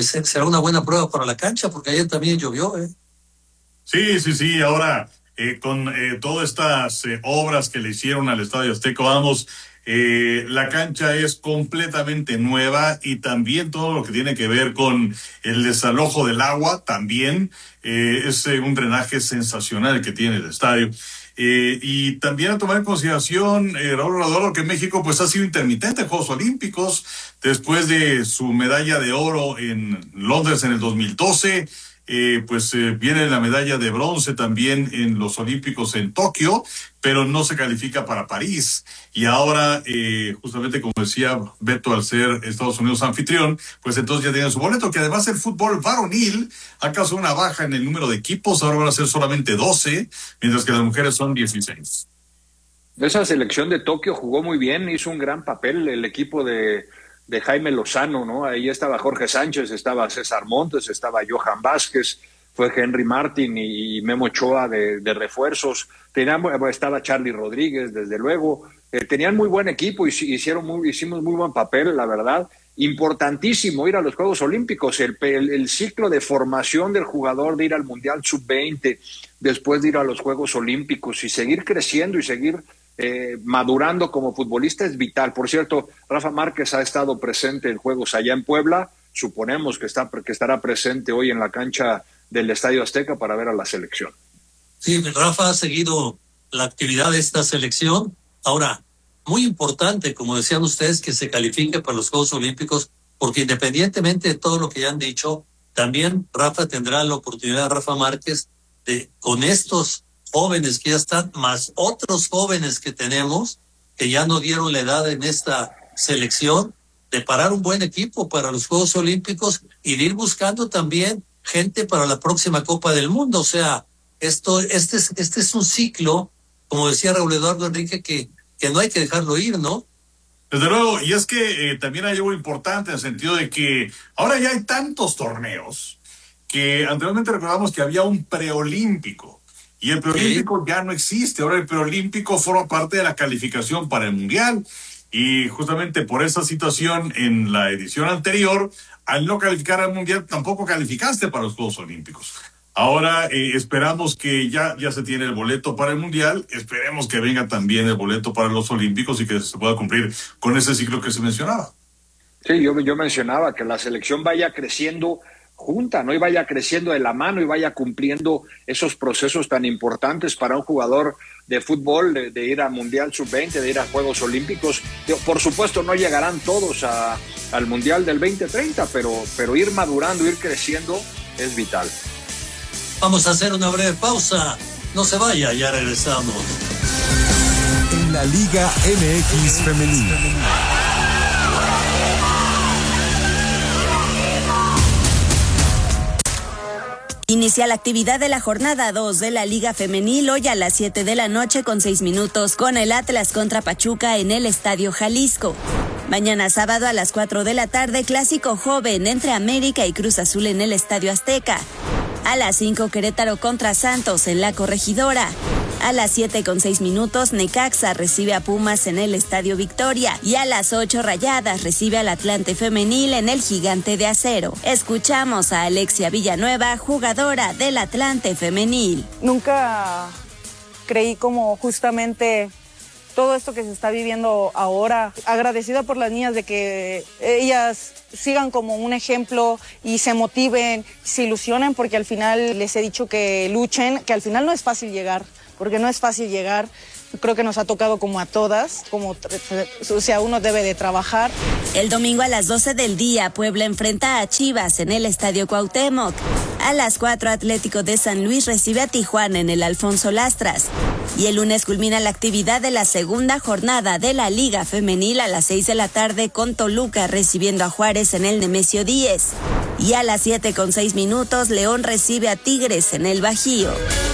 pues será una buena prueba para la cancha, porque ayer también llovió, ¿eh? Sí. Ahora, con todas estas obras que le hicieron al Estadio Azteca, vamos, la cancha es completamente nueva y también todo lo que tiene que ver con el desalojo del agua también es un drenaje sensacional que tiene el estadio. Y también a tomar en consideración, Raúl Rodolfo, que México pues ha sido intermitente en Juegos Olímpicos después de su medalla de oro en Londres en el 2012. Viene la medalla de bronce también en los Olímpicos en Tokio, pero no se califica para París. Y ahora, justamente como decía Beto, al ser Estados Unidos anfitrión, pues entonces ya tienen su boleto, que además el fútbol varonil ha causado una baja en el número de equipos, ahora van a ser solamente 12, mientras que las mujeres son 16. Esa selección de Tokio jugó muy bien, hizo un gran papel el equipo de Jaime Lozano, ¿no? Ahí estaba Jorge Sánchez, estaba César Montes, estaba Johan Vázquez, fue Henry Martin y Memo Ochoa de refuerzos. Estaba Charlie Rodríguez, desde luego. Tenían muy buen equipo y hicimos muy buen papel, la verdad. Importantísimo ir a los Juegos Olímpicos, el ciclo de formación del jugador, de ir al Mundial Sub-20, después de ir a los Juegos Olímpicos y seguir creciendo y seguir madurando como futbolista es vital. Por cierto, Rafa Márquez ha estado presente en juegos allá en Puebla, suponemos que estará presente hoy en la cancha del Estadio Azteca para ver a la selección. Sí, Rafa ha seguido la actividad de esta selección. Ahora, muy importante, como decían ustedes, que se califique para los Juegos Olímpicos, porque independientemente de todo lo que ya han dicho, también Rafa tendrá la oportunidad, Rafa Márquez, de con estos jóvenes que ya están, más otros jóvenes que tenemos, que ya no dieron la edad en esta selección, de parar un buen equipo para los Juegos Olímpicos y de ir buscando también gente para la próxima Copa del Mundo. O sea, este es un ciclo, como decía Raúl Eduardo Enrique, que no hay que dejarlo ir, ¿no? Desde luego, y es que también hay algo importante en el sentido de que ahora ya hay tantos torneos que anteriormente recordamos que había un preolímpico. Y el preolímpico ya no existe. Ahora el preolímpico forma parte de la calificación para el Mundial. Y justamente por esa situación, en la edición anterior, al no calificar al Mundial, tampoco calificaste para los Juegos Olímpicos. Ahora esperamos que ya se tiene el boleto para el Mundial. Esperemos que venga también el boleto para los Olímpicos y que se pueda cumplir con ese ciclo que se mencionaba. Sí, yo mencionaba que la selección vaya creciendo junta, ¿no? Y vaya creciendo de la mano y vaya cumpliendo esos procesos tan importantes para un jugador de fútbol, de ir a Mundial Sub-20, de ir a Juegos Olímpicos. Por supuesto no llegarán todos al Mundial del 2030, pero ir madurando, ir creciendo es vital. Vamos a hacer una breve pausa. No se vaya, ya regresamos. En la Liga MX Femenil. Inicia la actividad de la jornada 2 de la Liga Femenil hoy a las 7 de la noche con 6 minutos con el Atlas contra Pachuca en el Estadio Jalisco. Mañana sábado a las 4 de la tarde, clásico joven entre América y Cruz Azul en el Estadio Azteca. A las 5, Querétaro contra Santos en la Corregidora. A las 7:06, Necaxa recibe a Pumas en el Estadio Victoria. Y a las 8, Rayadas recibe al Atlante Femenil en el Gigante de Acero. Escuchamos a Alexia Villanueva, jugadora del Atlante Femenil. Nunca creí como justamente todo esto que se está viviendo ahora. Agradecida por las niñas de que ellas sigan como un ejemplo y se motiven, se ilusionen, porque al final les he dicho que luchen, que al final no es fácil llegar, porque no es fácil llegar. Creo que nos ha tocado como a todas, o sea, uno debe de trabajar. El domingo a las 12 del día, Puebla enfrenta a Chivas en el Estadio Cuauhtémoc. A las 4, Atlético de San Luis recibe a Tijuana en el Alfonso Lastras. Y el lunes culmina la actividad de la segunda jornada de la Liga Femenil a las 6 de la tarde con Toluca recibiendo a Juárez en el Nemesio 10. Y a las 7:06, León recibe a Tigres en el Bajío.